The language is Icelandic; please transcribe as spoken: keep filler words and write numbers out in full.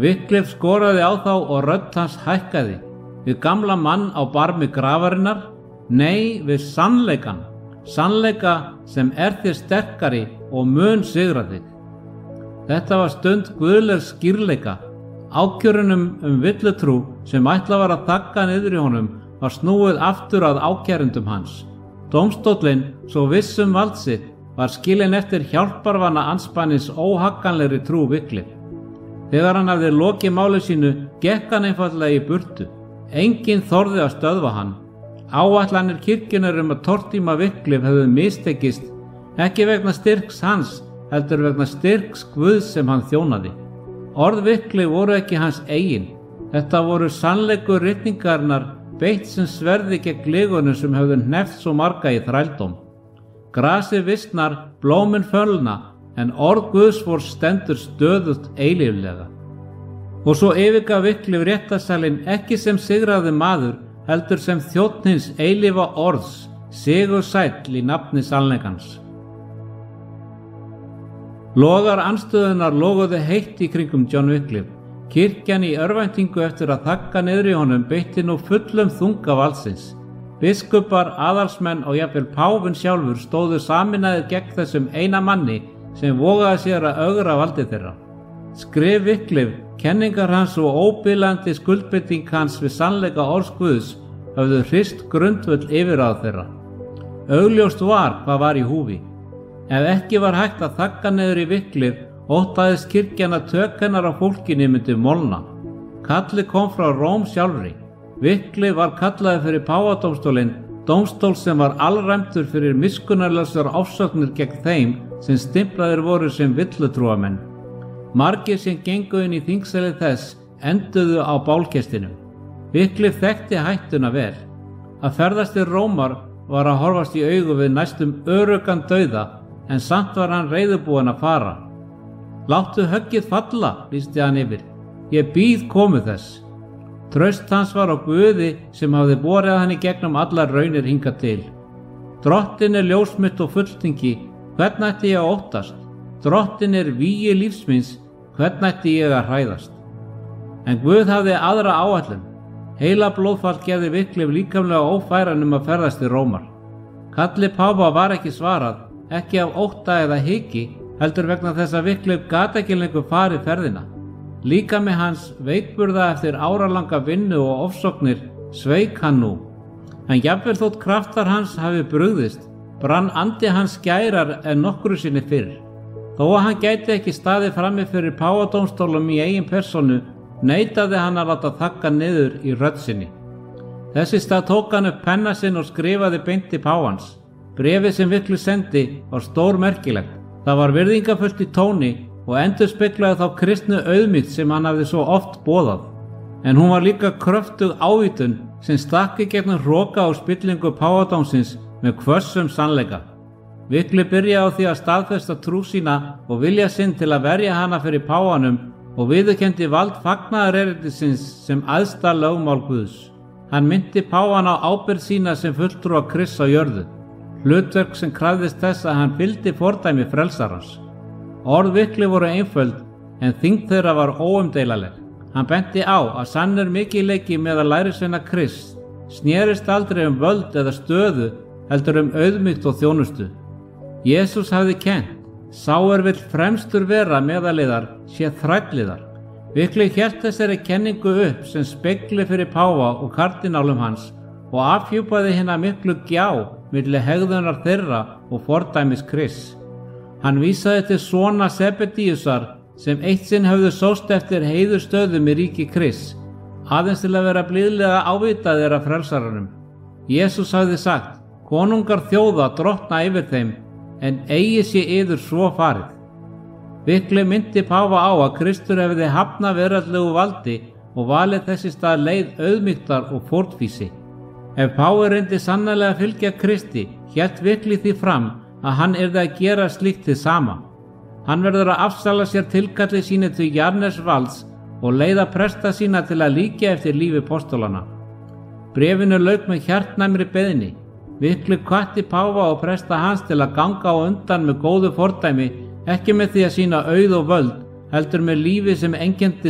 Wycliffe skoraði á þá og rödd hans hækkaði. Við gamla mann á barmi grafarinnar? Nei, við sannleikan. Sannleika sem er þér sterkari og mun sigra þig. Þetta var stund guðlegs skýrleika. Ákjörunum um villutrú sem ætlað var að þagga niður í honum var snúið aftur að ákærendum hans. Dómstóllinn, svo viss um vald sitt, var skilinn eftir hjálparvana andspænis óhagganlegri trú Wycliffe. Þegar hann hafði lokið máli sínu, gekk hann einfaldlega í burtu. Enginn þorði að stöðva hann. Áætlanir kirkjunnar um að tortíma Wycliffe hefðu mistekist, ekki vegna styrks hans, heldur vegna styrks Guðs sem hann þjónaði. Orð Wycliffe voru ekki hans eigin. Þetta voru sannleikur ritningarinnar beitt sem sverði gegn lygunum sem hefðu hneppt svo marga í þrældóm. Grasið visnar, blómin fölna, en orð Guðsvors stendur stöðugt eilíflega. Og svo yfirgaf Wycliffe réttarsalinn ekki sem sigraði maður, heldur sem þjónn hins eilífa orðs, sigursæll í nafni sannleikans. Logar andstöðunar loguðu heitt í kringum John Wycliffe. Kirkjan í örvæntingu eftir að þagga niður í honum beitti nú fullum þunga valdsins. Biskupar, aðalsmenn og jafnvel páfinn sjálfur stóðu saminaðir gegn þessum eina manni sem vogaði sér að ögra valdi þeirra. Skrif Wycliffe, kenningar hans og óbilandi skuldbinding hans við sannleika orðs Guðs höfðu hrist grundvöll yfirráð þeirra. Augljóst var hvað var í húfi. Ef ekki var hægt að þagga niður í Wycliffe, óttaðist kirkjan að tök hennar á fólkinu myndi molna. Kalli kom frá Róm sjálfri. Wycliffe var kallaði fyrir páfadómstólinn, dómstól sem var alræmdur fyrir miskunnarlausar ofsóknir gegn þeim sem stimplaðir voru sem villutrúamenn. Margir sem gengu inn í þingsali þess enduðu á bálkestinum. Wycliffe þekkti hættuna vel. Að ferðast til Rómar var að horfast í augu við næstum öruggan dauða, en samt var hann reiðubúinn að fara. Láttu höggið falla, lýsti hann yfir. Ég býð komu þess. Traust hans var á Guði sem hafði borið hann í gegnum allar raunir hingað til. Drottin er ljós mitt og fulltingi, hvern ætti ég að óttast? Drottin er vígi lífsmins, hvern ætti ég að hræðast? En Guð hafði aðra áætlun. Heila blóðfall gerði Wycliffe líkamlega ófæran um að ferðast til Rómar. Kalli páfa var ekki svarað, ekki af ótta eða hiki, heldur vegna þess að Wycliffe gat ekki lengur farið ferðina. Líkami hans veikburða eftir áralanga vinnu og ofsóknir sveik hann nú. En jafnvel þótt kraftar hans hafi brugðist, brann andi hans skærar en nokkru sinni fyrr. Þó að hann gæti ekki staðið frammi fyrir páfadómstólum í eigin persónu, neitaði hann að láta þagga niður í rödd sinni. Þess í stað tók hann upp penna sinn og skrifaði beint til páfans. Bréfið sem Wycliffe sendi var stórmerkilegt. Það var virðingafullt í tóni og endurspeglaði þá kristnu auðmýkt sem hann hafði svo oft boðað. En hún var líka kröftug ávítun sem stakk í gegnum hroka og spillingu páfadómsins með hvössum sannleika. Wycliffe byrjaði á því að staðfesta trú sína og vilja sinn til að verja hana fyrir páfanum og viðurkenndi vald fagnaðarerindisins sem æðsta lögmál Guðs. Hann minnti páfan á ábyrgð sína sem fulltrúa Krists á jörðu, hlutverk sem krafðist þess að hann fylgdi fordæmi frelsarans. Orð Wycliffe voru einföld, en þyngd þeirra var óumdeilanleg. Hann benti á að sannur mikilvægi meðal lærisveina Krists snerist aldrei um völd eða stöðu, heldur um auðmýkt og þjónustu. Jesús hafði kennt, sá er vill fremstur vera meðaliðar sé þrælliðar. Wycliffe hélt þessari kenningu upp sem spegli fyrir páfa og kardinálum hans og afhjúpaði hina miklu gjá milli hegðunar þeirra og fordæmis Krists. Hann vísaði til svona Sebedíusar sem eitt sinn höfðu sóst eftir heiðurstöðum í ríki Krists, aðeins til að vera blíðlega ávitaðir af frelsaranum. Jesús hafði sagt, konungar þjóða drottna yfir þeim, en eigi sé yður svo farið. Wycliffe myndi páfa á að Kristur hefði hafnað veraldlegu valdi og valið þessi stað leið auðmýktar og fórnfýsi. Ef páfi reyndi sannarlega að fylgja Kristi, hélt Wycliffe því fram að hann yrði að gera slíkt hið sama. Hann verður að afsala sér tilkalli sínu til jarðnesk valds og leiða presta sína til að líkja eftir lífi postólana. Bréfinu lauk með hjartnæmri beiðni. Wycliffe hvatti páfa og presta hans til að ganga á undan með góðu fordæmi, ekki með því að sýna auð og völd, heldur með lífi sem einkenndi